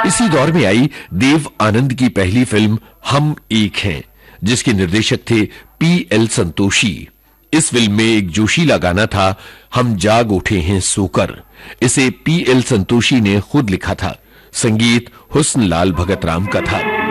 इसी दौर में आई देव आनंद की पहली फिल्म हम एक हैं, जिसके निर्देशक थे P.L. संतोषी। इस फिल्म में एक जोशीला गाना था, हम जाग उठे हैं सोकर। इसे P.L. संतोषी ने खुद लिखा था। संगीत हुस्न लाल भगत राम का था।